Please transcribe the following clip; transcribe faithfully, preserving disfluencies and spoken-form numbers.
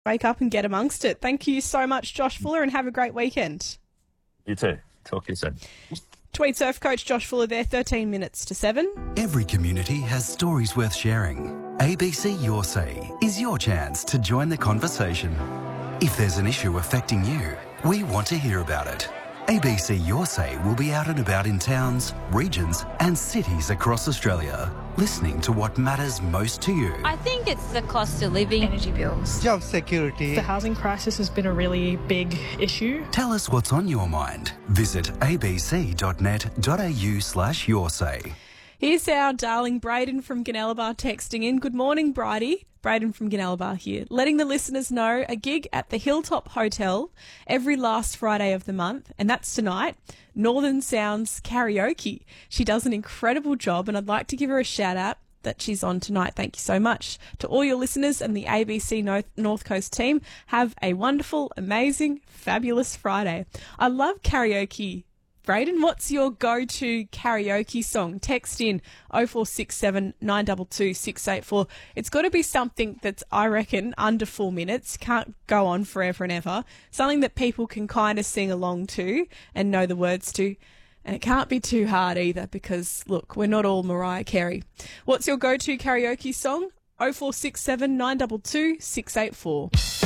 Wake up and get amongst it. Thank you so much, Josh Fuller, and have a great weekend. You too. Talk to you soon. Tweed Surf Coach Josh Fuller there, thirteen minutes to seven. Every community has stories worth sharing. A B C Your Say is your chance to join the conversation. If there's an issue affecting you, we want to hear about it. A B C Your Say will be out and about in towns, regions and cities across Australia, listening to what matters most to you. I think it's the cost of living, energy bills, job security. The housing crisis has been a really big issue. Tell us what's on your mind. Visit abc.net.au slash your say. Here's our darling Braden from Gunnellabar texting in. Good morning, Bridie. Braden from Gunnellabar here. Letting the listeners know a gig at the Hilltop Hotel every last Friday of the month, and that's tonight. Northern Sounds Karaoke. She does an incredible job, and I'd like to give her a shout out that she's on tonight. Thank you so much. To all your listeners and the A B C North, North Coast team, have a wonderful, amazing, fabulous Friday. I love karaoke. Braden, what's your go-to karaoke song? Text in oh four six seven, nine two two, six eight four. It's got to be something that's, I reckon, under four minutes. Can't go on forever and ever. Something that people can kind of sing along to and know the words to. And it can't be too hard either because, look, we're not all Mariah Carey. What's your go-to karaoke song? oh four six seven, nine two two, six eight four.